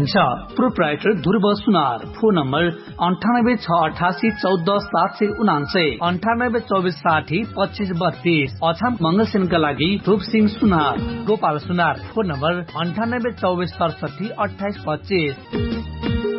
सक्नुहुन्छ। प्रोप्राइटर ध्रुव सुनार। Phone number 9868814749 9824602532। Achham मंगलसेनका लागि रूपसिंह सुनार। गोपाल सुनार। Phone number 9824672825।